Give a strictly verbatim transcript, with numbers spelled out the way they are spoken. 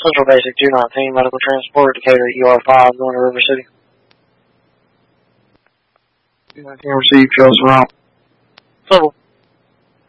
Central Basic two nineteen, Medical Transport, Decatur, U R five, going to River City. two nineteen received, Charles Route. Civil.